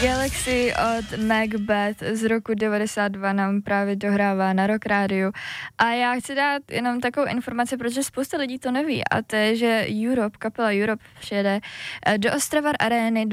Galaxy od Macbeth z roku 92 nám právě dohrává na Rock Rádiu. A já chci dát jenom takovou informaci, protože spousta lidí to neví, a to je, že kapela Europe přijede do Ostravar Arény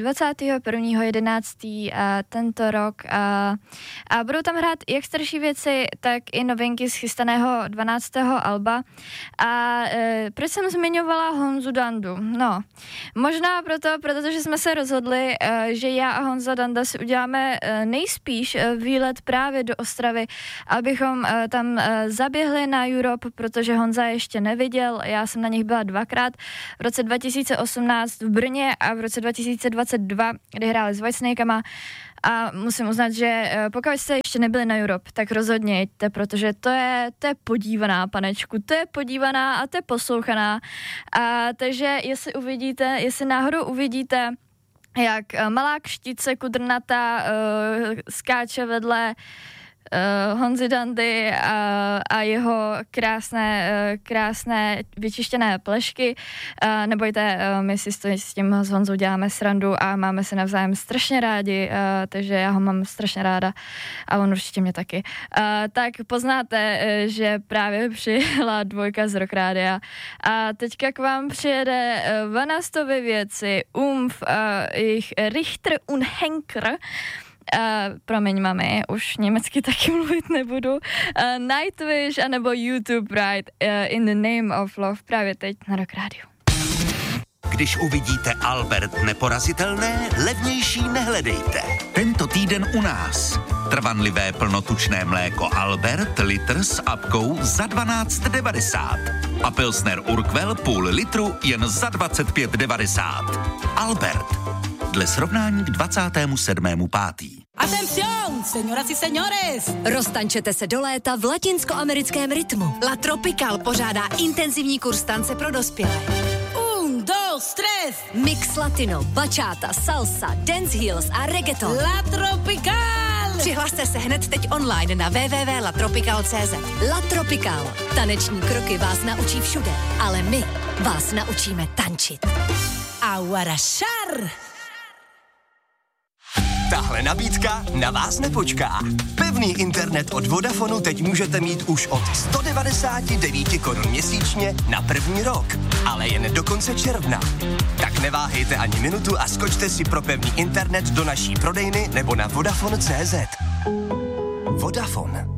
21.11. tento rok a budou tam hrát jak starší věci, tak i novinky z chystaného 12. alba. A proč jsem zmiňovala Honzu Dandu? No, možná protože jsme se rozhodli, že já a Honza Danda si uděláme nejspíš výlet právě do Ostravy, abychom tam zaběhli na Europe, protože Honza ještě neviděl. Já jsem na nich byla dvakrát, v roce 2018 v Brně a v roce 2022, kdy hráli s Whitesnakama. A musím uznat, že pokud jste ještě nebyli na Europe, tak rozhodně jeďte, protože to je podívaná, panečku, to je podívaná a to je poslouchaná. Takže jestli náhodou uvidíte, jak malá kštice kudrnatá skáče vedle Honzy Dandy a jeho krásné vyčištěné plešky. Nebojte, my si s tím s Honzou děláme srandu a máme se navzájem strašně rádi, takže já ho mám strašně ráda a on určitě mě taky. Tak poznáte, že právě přijela dvojka z Rock Rádia a teďka k vám přijede Vanastovy věci, jejich Richter und Henker. Promiň, mami, už německy taky mluvit nebudu. Nightwish anebo YouTube Pride in the Name of Love právě teď na Rock Rádiu. Když uvidíte Albert neporazitelné, levnější nehledejte. Tento týden u nás. Trvanlivé plnotučné mléko Albert litr s apkou za 12,90. A pilsner Urquell půl litru jen za 25,90. Albert. Dle srovnání k 27.5. Atención, señoras y señores! Roztančete se do léta v latinskoamerickém rytmu. La Tropical pořádá intenzivní kurz tance pro dospělé. 1, 2, 3. Mix latino, bachata, salsa, dance heels a reggaeton. La Tropical! Přihlaste se hned teď online na www.latropical.cz. La Tropical. Taneční kroky vás naučí všude, ale my vás naučíme tančit. Aguarashar! Tahle nabídka na vás nepočká. Pevný internet od Vodafonu teď můžete mít už od 199 Kč měsíčně na první rok, ale jen do konce června. Tak neváhejte ani minutu a skočte si pro pevný internet do naší prodejny nebo na Vodafone.cz. Vodafone.